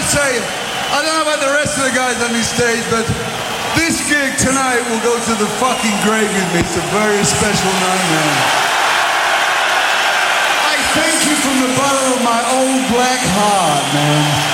say, I don't know about the rest of the guys on this stage, but this gig tonight will go to the fucking grave with me. It's a very special night, man. I thank you from the bottom of my old black heart, man.